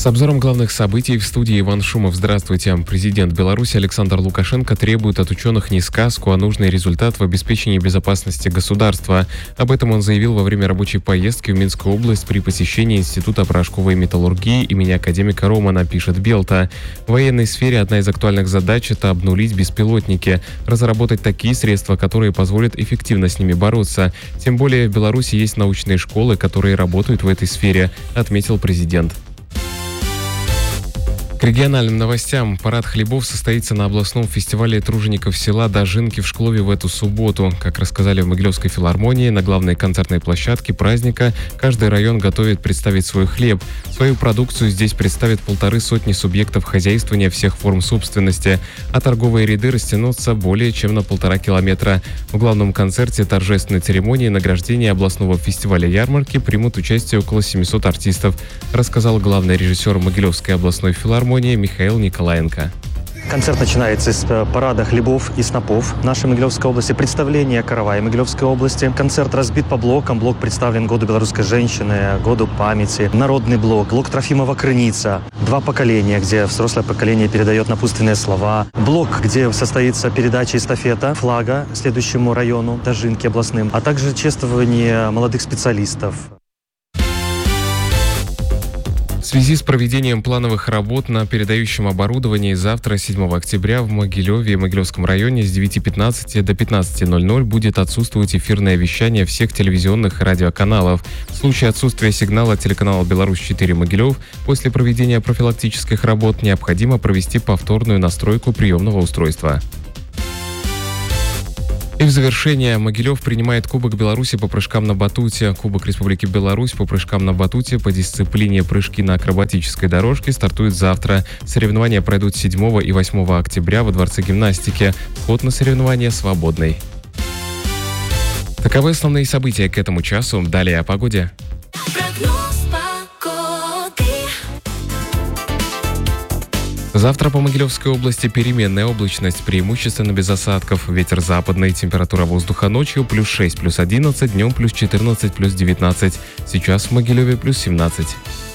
С обзором главных событий в студии Иван Шумов. Здравствуйте. Президент Беларуси Александр Лукашенко требует от ученых не сказку, а нужный результат в обеспечении безопасности государства. Об этом он заявил во время рабочей поездки в Минскую область при посещении Института порошковой металлургии имени академика Романа, пишет Белта. В военной сфере одна из актуальных задач – это обнулить беспилотники, разработать такие средства, которые позволят эффективно с ними бороться. Тем более в Беларуси есть научные школы, которые работают в этой сфере, отметил президент. К региональным новостям. Парад хлебов состоится на областном фестивале тружеников села Дожинки в Шклове в эту субботу. Как рассказали в Могилевской филармонии, на главной концертной площадке праздника каждый район готовит представить свой хлеб. Свою продукцию здесь представят 150 субъектов хозяйствования всех форм собственности, а торговые ряды растянутся более чем на 1,5 километра. В главном концерте торжественной церемонии награждения областного фестиваля ярмарки примут участие около 700 артистов, рассказал главный режиссер Могилевской областной филармонии Михаил Николаенко. Концерт начинается с парада хлебов и снопов нашей Могилевской области, представление каравая Могилевской области. Концерт разбит по блокам. Блок представлен году белорусской женщины, году памяти. Народный блок, блок Трофимова Крыница. 2 поколения, где взрослое поколение передает напутственные слова. Блок, где состоится передача эстафета флага следующему району, Дожинки областным, а также чествование молодых специалистов. В связи с проведением плановых работ на передающем оборудовании завтра, 7 октября, в Могилеве и Могилевском районе с 9:15 до 15:00 будет отсутствовать эфирное вещание всех телевизионных и радиоканалов. В случае отсутствия сигнала телеканала «Беларусь-4» Могилев после проведения профилактических работ необходимо провести повторную настройку приемного устройства. И в завершение Могилев принимает Кубок Беларуси по прыжкам на батуте. Кубок Республики Беларусь по прыжкам на батуте по дисциплине прыжки на акробатической дорожке стартует завтра. Соревнования пройдут 7 и 8 октября во Дворце гимнастики. Вход на соревнования свободный. Таковы основные события к этому часу. Далее о погоде. Завтра по Могилевской области переменная облачность, преимущественно без осадков. Ветер западный, температура воздуха ночью +6, +11, днем +14, +19. Сейчас в Могилеве +17.